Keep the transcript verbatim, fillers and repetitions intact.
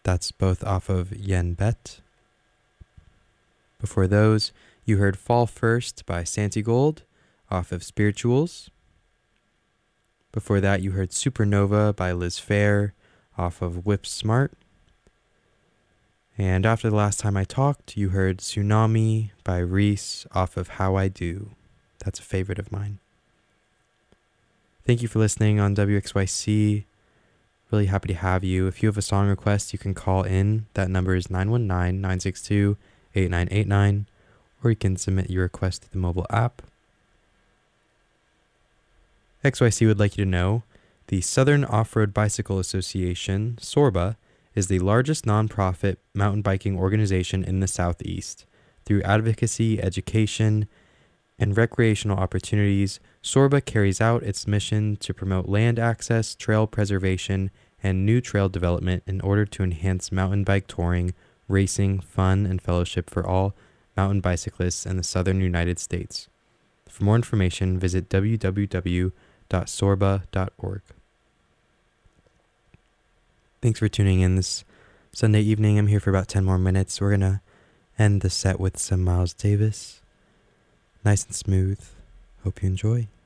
That's both off of Yen Bet. Before those, you heard Fall First by Santigold off of Spirituals. Before that, you heard Supernova by Liz Phair off of Whip Smart. And after the last time I talked, you heard Tsunami by Reese off of How I Do. That's a favorite of mine. Thank you for listening on W X Y C. Really happy to have you. If you have a song request, you can call in. That number is nine one nine, nine six two, eight nine eight nine, or you can submit your request to the mobile app. X Y C would like you to know the Southern Off-Road Bicycle Association, SORBA, is the largest nonprofit mountain biking organization in the Southeast. Through advocacy, education, and recreational opportunities, SORBA carries out its mission to promote land access, trail preservation, and new trail development in order to enhance mountain bike touring, racing, fun, and fellowship for all mountain bicyclists in the southern United States. For more information, visit w w w dot sorba dot org. Thanks for tuning in this Sunday evening. I'm here for about ten more minutes. We're going to end the set with some Miles Davis. Nice and smooth. Hope you enjoy.